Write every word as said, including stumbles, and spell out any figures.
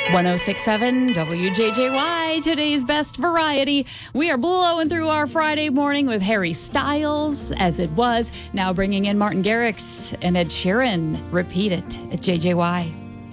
one oh six point seven W J J Y, today's best variety. We are blowing through our Friday morning with Harry Styles, As It Was, now bringing in Martin Garrix and Ed Sheeran. Repeat it at J J Y.